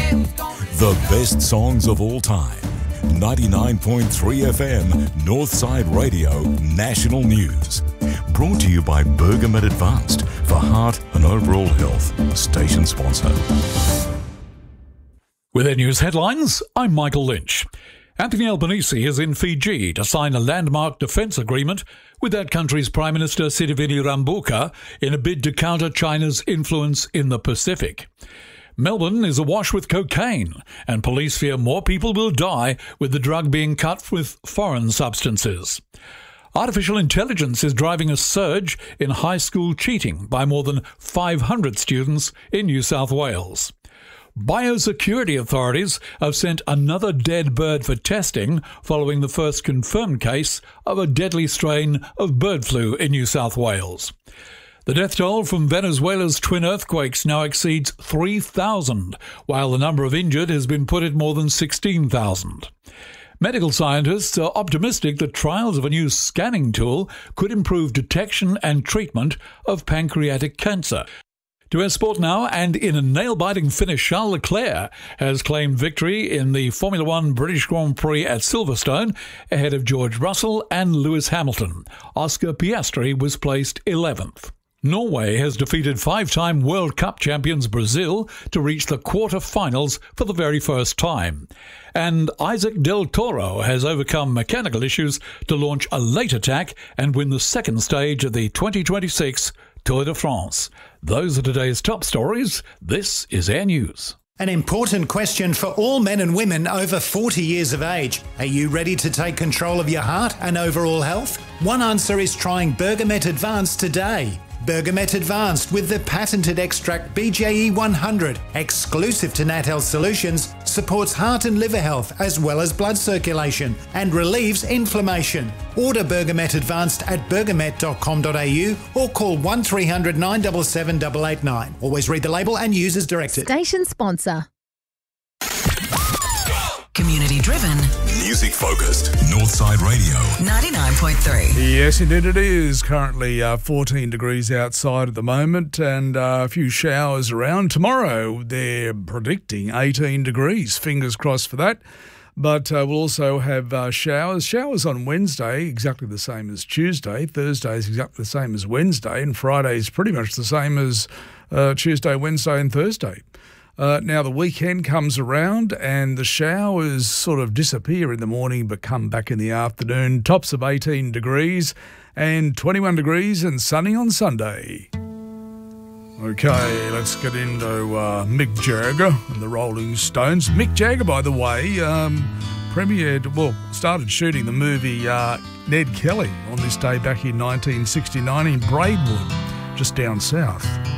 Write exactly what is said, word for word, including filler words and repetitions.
The best songs of all time. ninety-nine point three F M, Northside Radio, National News. Brought to you by Bergamet Advanced for heart and overall health. Station sponsor. With their news headlines, I'm Michael Lynch. Anthony Albanese is in Fiji to sign a landmark defence agreement with that country's Prime Minister Sitiveni Rabuka in a bid to counter China's influence in the Pacific. Melbourne is awash with cocaine, and police fear more people will die with the drug being cut with foreign substances. Artificial intelligence is driving a surge in high school cheating by more than five hundred students in New South Wales. Biosecurity authorities have sent another dead bird for testing following the first confirmed case of a deadly strain of bird flu in New South Wales. The death toll from Venezuela's twin earthquakes now exceeds three thousand, while the number of injured has been put at more than sixteen thousand. Medical scientists are optimistic that trials of a new scanning tool could improve detection and treatment of pancreatic cancer. To our sport now, and in a nail-biting finish, Charles Leclerc has claimed victory in the Formula One British Grand Prix at Silverstone ahead of George Russell and Lewis Hamilton. Oscar Piastri was placed eleventh. Norway has defeated five-time World Cup champions Brazil to reach the quarter-finals for the very first time. And Isaac Del Toro has overcome mechanical issues to launch a late attack and win the second stage of the twenty twenty-six Tour de France. Those are today's top stories. This is Air News. An important question for all men and women over forty years of age. Are you ready to take control of your heart and overall health? One answer is trying Bergamet Advanced today. Bergamet Advanced with the patented extract B J E one hundred, exclusive to Nat Health Solutions, supports heart and liver health as well as blood circulation and relieves inflammation. Order Bergamet Advanced at bergamet dot com dot a u or call one three hundred nine seven seven eight eight nine. Always read the label and use as directed. Station sponsor. Community driven. Music focused. Northside Radio. ninety-nine point three. Yes, indeed it is. Currently uh, fourteen degrees outside at the moment and uh, a few showers around. Tomorrow they're predicting eighteen degrees. Fingers crossed for that. But uh, we'll also have uh, showers. Showers on Wednesday, exactly the same as Tuesday. Thursday is exactly the same as Wednesday. And Friday is pretty much the same as uh, Tuesday, Wednesday and Thursday. Uh, now, the weekend comes around and the showers sort of disappear in the morning but come back in the afternoon. Tops of eighteen degrees and twenty-one degrees and sunny on Sunday. Okay, let's get into uh, Mick Jagger and the Rolling Stones. Mick Jagger, by the way, um, premiered, well, started shooting the movie uh, Ned Kelly on this day back in nineteen sixty-nine in Braidwood, just down south.